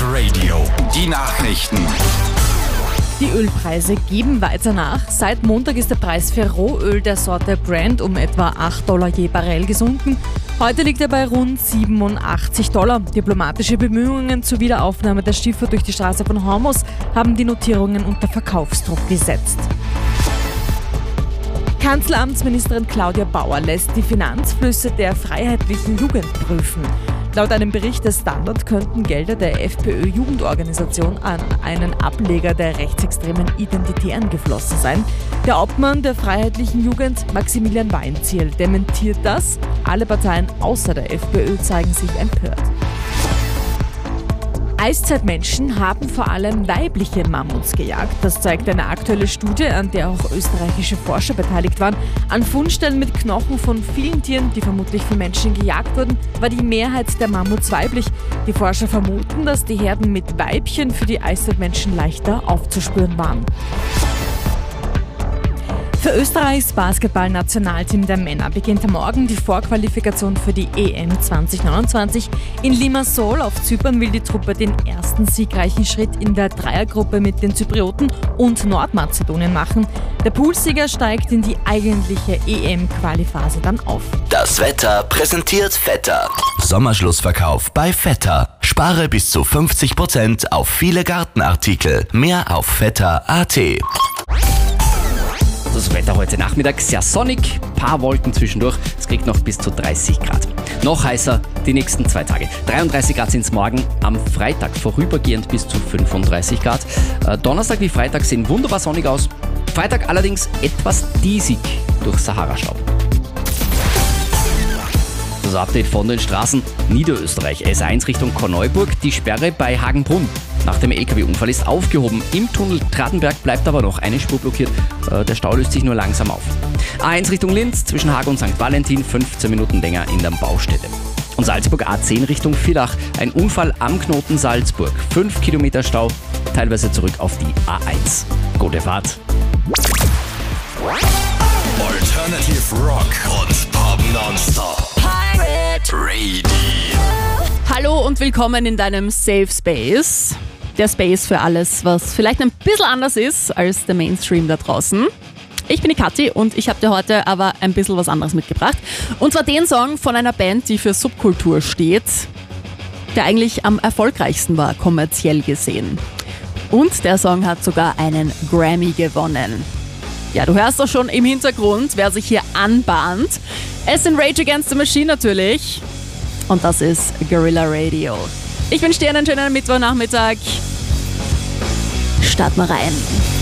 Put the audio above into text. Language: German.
Hit Radio. Die Nachrichten. Die Ölpreise geben weiter nach. Seit Montag ist der Preis für Rohöl der Sorte Brent um etwa $8 je Barrel gesunken. Heute liegt er bei rund $87. Diplomatische Bemühungen zur Wiederaufnahme der Schiffe durch die Straße von Hormuz haben die Notierungen unter Verkaufsdruck gesetzt. Kanzleramtsministerin Claudia Bauer lässt die Finanzflüsse der Freiheitlichen Jugend prüfen. Laut einem Bericht des Standard könnten Gelder der FPÖ-Jugendorganisation an einen Ableger der rechtsextremen Identitären geflossen sein. Der Obmann der Freiheitlichen Jugend, Maximilian Weinzierl, dementiert das. Alle Parteien außer der FPÖ zeigen sich empört. Eiszeitmenschen haben vor allem weibliche Mammuts gejagt. Das zeigt eine aktuelle Studie, an der auch österreichische Forscher beteiligt waren. An Fundstellen mit Knochen von vielen Tieren, die vermutlich von Menschen gejagt wurden, war die Mehrheit der Mammuts weiblich. Die Forscher vermuten, dass die Herden mit Weibchen für die Eiszeitmenschen leichter aufzuspüren waren. Für Österreichs Basketball-Nationalteam der Männer beginnt morgen die Vorqualifikation für die EM 2029. In Limassol auf Zypern will die Truppe den ersten siegreichen Schritt in der Dreiergruppe mit den Zyprioten und Nordmazedonien machen. Der Poolsieger steigt in die eigentliche EM-Qualiphase dann auf. Das Wetter präsentiert Vetter. Sommerschlussverkauf bei Vetter. Spare bis zu 50% auf viele Gartenartikel. Mehr auf vetter.at. Das Wetter heute Nachmittag sehr sonnig, paar Wolken zwischendurch, es kriegt noch bis zu 30 Grad. Noch heißer die nächsten 2 Tage. 33 Grad sind es morgen, am Freitag vorübergehend bis zu 35 Grad. Donnerstag wie Freitag sehen wunderbar sonnig aus. Freitag allerdings etwas diesig durch Sahara-Staub. Das Update von den Straßen Niederösterreich. S1 Richtung Korneuburg, die Sperre bei Hagenbrunn nach dem LKW-Unfall ist aufgehoben. Im Tunnel Tratenberg bleibt aber noch eine Spur blockiert. Der Stau löst sich nur langsam auf. A1 Richtung Linz, zwischen Haag und St. Valentin, 15 Minuten länger in der Baustelle. Und Salzburg A10 Richtung Villach, ein Unfall am Knoten Salzburg. 5 Kilometer Stau, teilweise zurück auf die A1. Gute Fahrt. Alternative Rock und Pop Nonstop. Pirate Radio. Hallo und willkommen in deinem Safe Space. Der Space für alles, was vielleicht ein bisschen anders ist als der Mainstream da draußen. Ich bin die Kathi und ich habe dir heute aber ein bisschen was anderes mitgebracht. Und zwar den Song von einer Band, die für Subkultur steht, der eigentlich am erfolgreichsten war, kommerziell gesehen. Und der Song hat sogar einen Grammy gewonnen. Ja, du hörst doch schon im Hintergrund, wer sich hier anbahnt. Es sind Rage Against the Machine natürlich. Und das ist Guerrilla Radio. Ich wünsche dir einen schönen Mittwochnachmittag. Start mal rein.